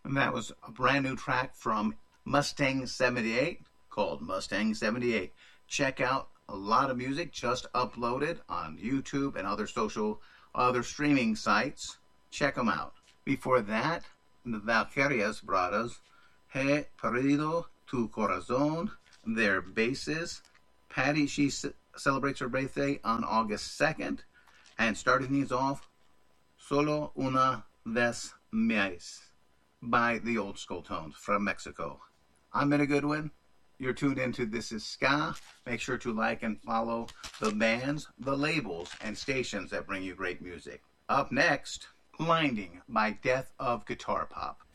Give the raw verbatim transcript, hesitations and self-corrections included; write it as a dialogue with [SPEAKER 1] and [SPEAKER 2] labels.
[SPEAKER 1] And that was a brand new track from Mustang seventy-eight called Mustang seventy-eight. Check out a lot of music just uploaded on YouTube and other social, other streaming sites. Check them out. Before that, the Valkyrias brought us He Perdido Tu Corazon. Their bassist, Patty, she c- celebrates her birthday on August second. And starting things off, Solo Una Vez Más by the Old School Tones from Mexico. I'm Benny Goodwin. You're tuned into This Is Ska. Make sure to like and follow the bands, the labels, and stations that bring you great music. Up next, Blinding by Death of Guitar Pop.